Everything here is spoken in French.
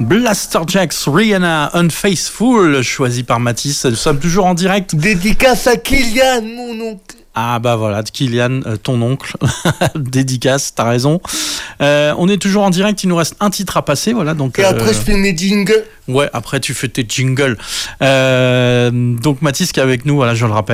Blasterjaxx, Rihanna, Unfaithful, choisi par Mathis. Nous sommes toujours en direct. Dédicace à Kylian, mon oncle. Ah bah voilà, Kylian, ton oncle. Dédicace, t'as raison. On est toujours en direct, il nous reste un titre à passer, voilà. Donc, et après, je fais mes jingles. Ouais, après tu fais tes jingles. Donc Mathis qui est avec nous, voilà, je le rappelle.